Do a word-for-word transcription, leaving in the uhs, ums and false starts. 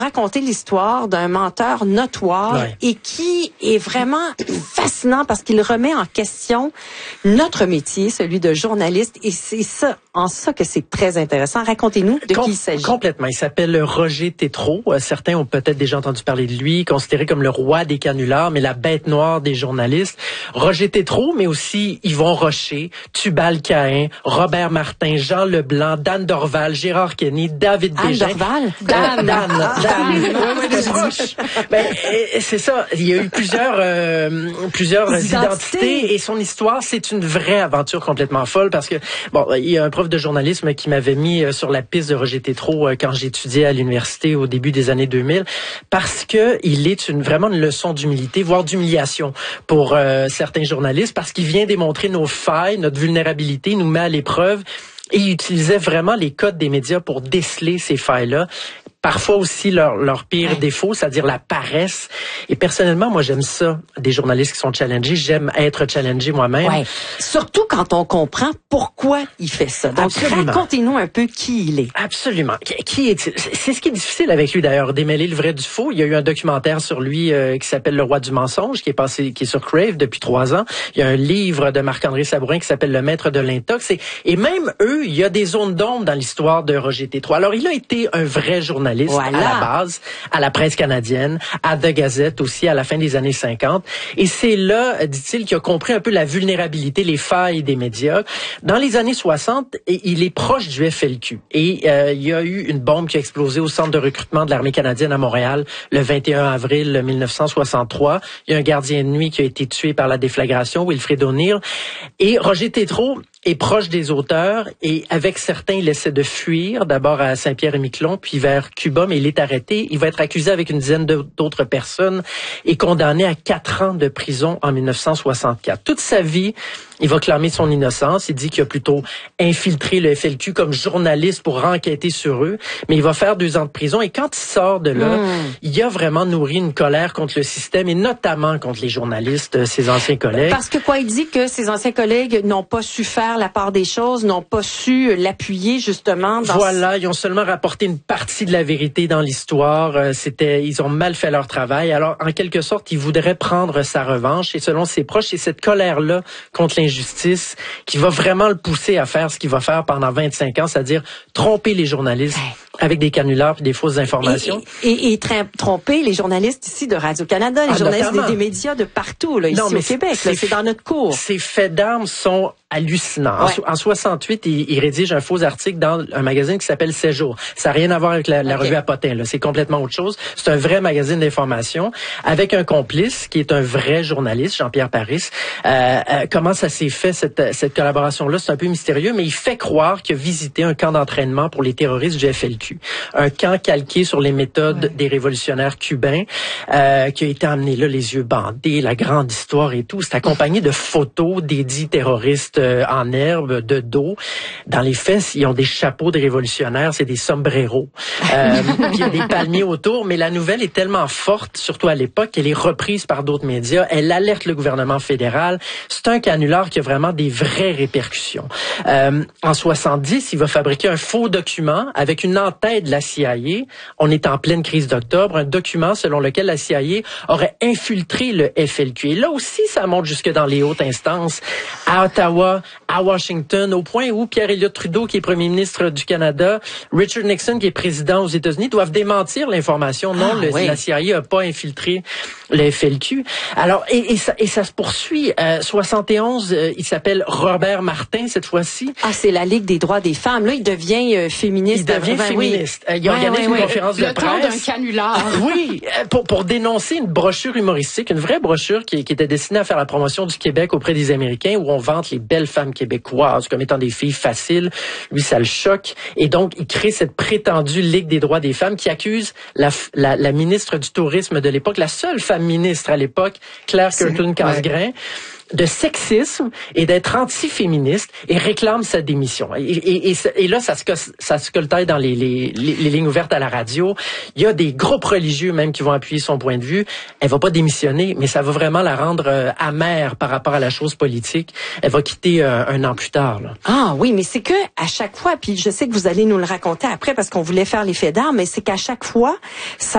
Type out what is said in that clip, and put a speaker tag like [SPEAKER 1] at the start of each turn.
[SPEAKER 1] raconter l'histoire d'un menteur notoire
[SPEAKER 2] ouais.
[SPEAKER 1] et qui est vraiment fascinant parce qu'il remet en question notre métier, celui de journaliste, et c'est ça, en ça que c'est très intéressant. Racontez-nous de
[SPEAKER 2] Com-
[SPEAKER 1] qui il s'agit.
[SPEAKER 2] Complètement. Il s'appelle Roger Tétrault. Euh, certains ont peut-être déjà entendu parler de lui, considéré comme le roi des canulars, mais la bête noire des journalistes. Roger Tétrault, mais aussi Yvon Rocher, Tubal Caïn, Robert Martin, Jean Leblanc, Dan Dorval, Gérard Kenny, David
[SPEAKER 1] Anne
[SPEAKER 2] Bégin.
[SPEAKER 1] Dorval?
[SPEAKER 2] Dan, Dan, Dan. Ouais, ouais, c'est proche. Ben, c'est ça. Il y a eu plusieurs, euh, plusieurs identités. identités et son histoire, c'est une vraie aventure complètement folle parce que, bon, il y a un prof de journalisme qui m'avait mis sur la piste de Roger Tétrault quand j'étudiais à l'université au début des années deux mille parce que il est une, vraiment une leçon d'humilité, voire d'humiliation pour euh, certains journalistes parce qu'il vient démontrer nos failles, notre vulnérabilité, il nous met à l'épreuve et il utilisait vraiment les codes des médias pour déceler ces failles-là. Parfois aussi leur, leur pire ouais. défaut, c'est-à-dire la paresse. Et personnellement, moi, j'aime ça, des journalistes qui sont challengés. J'aime être challengé moi-même.
[SPEAKER 1] Ouais. Surtout quand on comprend pourquoi il fait ça. Donc, Absolument. Racontez-nous un peu qui il est.
[SPEAKER 2] Absolument. Qui est-il? C'est ce qui est difficile avec lui, d'ailleurs, démêler le vrai du faux. Il y a eu un documentaire sur lui euh, qui s'appelle Le Roi du mensonge, qui est passé, qui est sur Crave depuis trois ans. Il y a un livre de Marc-André Sabourin qui s'appelle Le Maître de l'intox. Et, et même eux, il y a des zones d'ombre dans l'histoire de Roger Tétrault. Alors, il a été un vrai journaliste. Voilà. À la base, à la presse canadienne, à The Gazette aussi à la fin des années cinquante. Et c'est là, dit-il, qu'il a compris un peu la vulnérabilité, les failles des médias. Dans les années soixante, il est proche du F L Q. Et euh, il y a eu une bombe qui a explosé au centre de recrutement de l'armée canadienne à Montréal le vingt et un avril mille neuf cent soixante-trois. Il y a un gardien de nuit qui a été tué par la déflagration, Wilfrid O'Neill. Et Roger Tétrault est proche des auteurs et avec certains, il essaie de fuir, d'abord à Saint-Pierre-et-Miquelon, puis vers Cuba, mais il est arrêté. Il va être accusé avec une dizaine d'autres personnes et condamné à quatre ans de prison en mille neuf cent soixante-quatre. Toute sa vie, il va clamer son innocence. Il dit qu'il a plutôt infiltré le F L Q comme journaliste pour enquêter sur eux, mais il va faire deux ans de prison. Et quand il sort de là, mmh. il a vraiment nourri une colère contre le système et notamment contre les journalistes, ses anciens collègues.
[SPEAKER 1] Parce que quoi, il dit que ses anciens collègues n'ont pas su faire la part des choses, n'ont pas su l'appuyer justement. Dans
[SPEAKER 2] voilà, ils ont seulement rapporté une partie de la vérité dans l'histoire. C'était, ils ont mal fait leur travail. Alors, en quelque sorte, il voudrait prendre sa revanche. Et selon ses proches, c'est cette colère-là contre l'injustice qui va vraiment le pousser à faire ce qu'il va faire pendant vingt-cinq ans, c'est-à-dire tromper les journalistes hey. avec des canulars et des fausses informations.
[SPEAKER 1] Et, et, et, et tromper les journalistes ici de Radio-Canada, les ah, journalistes des, des médias de partout, là, ici non, au Québec. C'est dans notre cours.
[SPEAKER 2] Ces faits d'armes sont hallucinants. Ouais. En, en soixante-huit, il, il rédige un faux article dans un magazine qui s'appelle Séjour. Ça n'a rien à voir avec la, la okay. revue à Potin, là. C'est complètement autre chose. C'est un vrai magazine d'information avec un complice qui est un vrai journaliste, Jean-Pierre Paris. Euh, euh, comment ça s'est fait, cette, cette collaboration-là? C'est un peu mystérieux, mais il fait croire qu'il a visité un camp d'entraînement pour les terroristes du F L Q. Un camp calqué sur les méthodes ouais. des révolutionnaires cubains, euh, qui a été amené là, les yeux bandés, la grande histoire et tout. C'est accompagné de photos des dits terroristes en herbe, de dos. Dans les fesses, ils ont des chapeaux de révolutionnaires, c'est des sombreros. Euh, puis il y a des palmiers autour, mais la nouvelle est tellement forte, surtout à l'époque, qu'elle est reprise par d'autres médias. Elle alerte le gouvernement fédéral. C'est un canular qui a vraiment des vraies répercussions. Euh, en soixante-dix, il va fabriquer un faux document avec une entête de la C I A. On est en pleine crise d'octobre. Un document selon lequel la C I A aurait infiltré le F L Q. Et là aussi, ça monte jusque dans les hautes instances. À Ottawa, à Washington, au point où Pierre Elliott Trudeau, qui est premier ministre du Canada, Richard Nixon, qui est président aux États-Unis, doivent démentir l'information. Non, ah, le, oui. la C I A n'a pas infiltré le F L Q. Alors, et, et, ça, et ça se poursuit. Euh, soixante et onze, euh, il s'appelle Robert Martin, cette fois-ci.
[SPEAKER 1] Ah, c'est la Ligue des droits des femmes. Là, il devient euh, féministe.
[SPEAKER 2] Il devient féministe. Oui. Euh, il ouais, organise ouais, une ouais. conférence
[SPEAKER 3] le
[SPEAKER 2] de presse.
[SPEAKER 3] Le temps d'un canular.
[SPEAKER 2] Oui, pour, pour dénoncer une brochure humoristique, une vraie brochure qui, qui était destinée à faire la promotion du Québec auprès des Américains, où on vante les belles femmes québécoises comme étant des filles faciles. Lui, ça le choque. Et donc, il crée cette prétendue Ligue des droits des femmes qui accuse la, la, la ministre du Tourisme de l'époque, la seule femme ministre à l'époque, Claire Curtin-Casgrain, ouais. de sexisme et d'être anti-féministe et réclame sa démission. Et, et, et, et là, ça se, ça se coltaille dans les, les, les, les lignes ouvertes à la radio. Il y a des groupes religieux même qui vont appuyer son point de vue. Elle va pas démissionner, mais ça va vraiment la rendre euh, amère par rapport à la chose politique. Elle va quitter euh, un an plus tard. Là.
[SPEAKER 1] Ah oui, mais c'est que à chaque fois, puis je sais que vous allez nous le raconter après parce qu'on voulait faire les faits d'armes, mais c'est qu'à chaque fois, ça